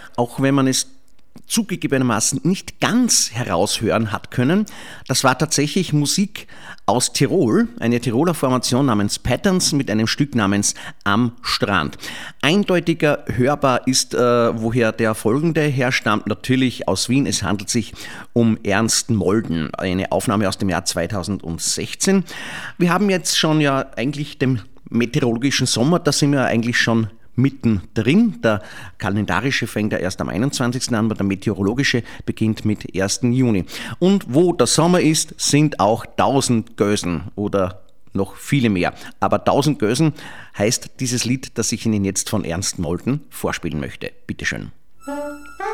auch wenn man es zugegebenermaßen nicht ganz heraushören hat können. Das war tatsächlich Musik aus Tirol, eine Tiroler Formation namens Patterns mit einem Stück namens Am Strand. Eindeutiger hörbar ist, woher der folgende herstammt, natürlich aus Wien. Es handelt sich um Ernst Molden, eine Aufnahme aus dem Jahr 2016. Wir haben jetzt schon ja eigentlich den meteorologischen Sommer, da sind wir eigentlich schon mittendrin. Der kalendarische fängt ja erst am 21. an, aber der meteorologische beginnt mit 1. Juni. Und wo der Sommer ist, sind auch 1000 Gösen oder noch viele mehr. Aber 1000 Gösen heißt dieses Lied, das ich Ihnen jetzt von Ernst Molden vorspielen möchte. Bitteschön.